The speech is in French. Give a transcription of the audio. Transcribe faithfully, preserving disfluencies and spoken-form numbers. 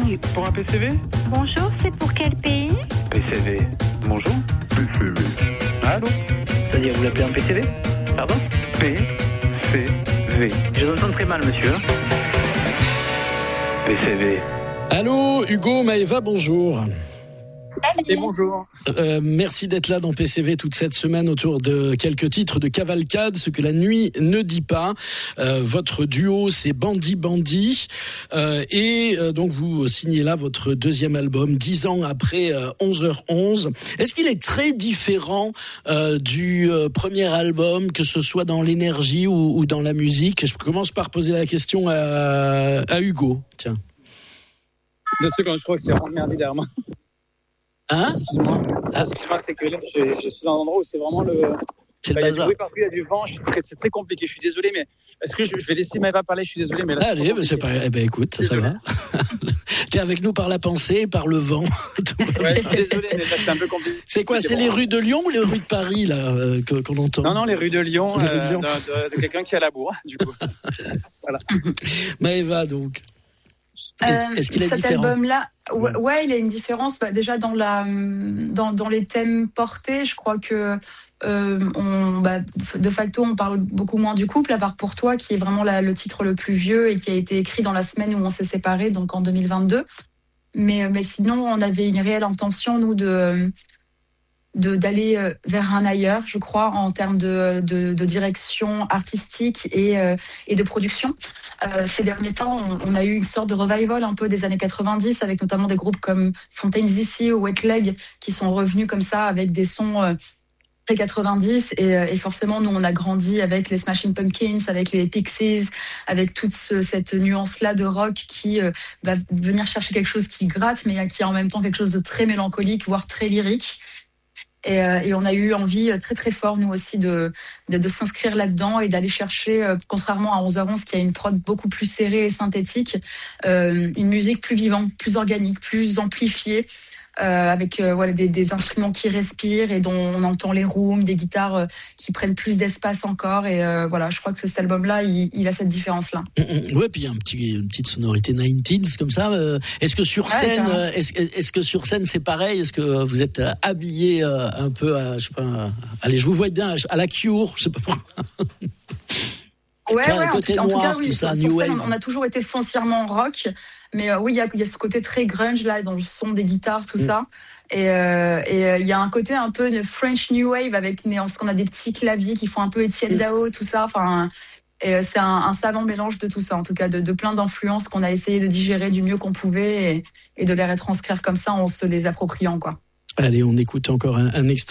Oui, pour un P C V. Bonjour, c'est pour quel pays? P C V. Bonjour. P C V. Allô? C'est-à-dire, vous l'appelez un P C V? Pardon? P C V. Je vous entends très mal, monsieur. P C V. Allô, Hugo, Maëva, bonjour. Et bonjour. Euh, merci d'être là dans P C V toute cette semaine autour de quelques titres de cavalcade, ce que la nuit ne dit pas. Euh, votre duo, c'est Bandi Bandi. Euh, et euh, donc, vous signez là votre deuxième album, dix ans après euh, onze heures onze. Est-ce qu'il est très différent euh, du euh, premier album, que ce soit dans l'énergie ou, ou dans la musique? Je commence par poser la question à, à Hugo. Tiens. Deux secondes, je crois que c'est vraiment merdé derrière moi. Hein? Excuse-moi. Ah. Excuse-moi, c'est que là, je, je suis dans un endroit où c'est vraiment le. C'est le Bah, il y a du bazar. bruit partout, il y a du vent. Je suis très, c'est très compliqué. Je suis désolé, mais est-ce que je, je vais laisser Maëva parler? Je suis désolé, mais là. Allez, bah c'est pas. Eh ben écoute, ça Désolé. va. T'es avec nous par la pensée, par le vent. Ouais, je suis désolé, mais là c'est un peu compliqué. C'est quoi? C'est bon. les rues de Lyon ou les rues de Paris là euh, que- qu'on entend? Non, non, les rues de Lyon, Les rues de euh, Lyon. de, de, de quelqu'un qui a la bourre, du coup. Maëva donc. Euh, Est-ce qu'il est cet différent? album-là, ouais, ouais, il y a une différence. Bah, déjà dans la, dans, dans les thèmes portés, je crois que euh, on, bah, de facto, on parle beaucoup moins du couple, à part pour toi, qui est vraiment la, le titre le plus vieux et qui a été écrit dans la semaine où on s'est séparés, donc en deux mille vingt-deux. Mais, mais sinon, on avait une réelle intention, nous, de de d'aller euh, vers un ailleurs, je crois, en termes de, de, de direction artistique et, euh, et de production. Euh, ces derniers temps, on, on a eu une sorte de revival un peu des années quatre-vingt-dix, avec notamment des groupes comme Fontaine's D C ou Wet Leg qui sont revenus comme ça avec des sons euh, très quatre-vingt-dix. Et, euh, et forcément, nous, on a grandi avec les Smashing Pumpkins, avec les Pixies, avec toute ce, cette nuance-là de rock qui euh, va venir chercher quelque chose qui gratte, mais qui est en même temps quelque chose de très mélancolique, voire très lyrique. Et, euh, et on a eu envie très très fort, nous aussi, de, de, de s'inscrire là-dedans et d'aller chercher, euh, contrairement à onze heures onze, qui a une prod beaucoup plus serrée et synthétique, euh, une musique plus vivante, plus organique, plus amplifiée, euh, avec euh, voilà, des, des instruments qui respirent et dont on entend les rooms, des guitares euh, qui prennent plus d'espace encore. Et euh, voilà, je crois que cet album-là, il, il a cette différence-là. Mmh, ouais, puis il y a un petit, une petite sonorité quatre-vingt-dix comme ça. Euh, est-ce que sur Ouais, scène, carrément. euh, est-ce, est-ce que sur scène c'est pareil? Est-ce que vous êtes euh, habillé euh, un peu, à, je sais pas, à- allez, je vous vois bien à la Cure, je sais pas pourquoi. Ouais, Tu vois, ouais, un en côté tout, en tout noir, cas, oui, tout ça, sur new scène, wave. on a toujours été foncièrement rock, mais euh, oui, il y a, il y a ce côté très grunge là, dans le son des guitares, tout Mm. ça. Et euh, et, euh, il y a un côté un peu de French New Wave avec, parce qu'on a des petits claviers qui font un peu Etienne Dao, tout ça. Enfin, et euh, c'est un, un savant mélange de tout ça, en tout cas, de, de plein d'influences qu'on a essayé de digérer du mieux qu'on pouvait et, et de les retranscrire comme ça en se les appropriant, quoi. Allez, on écoute encore un, un extrait.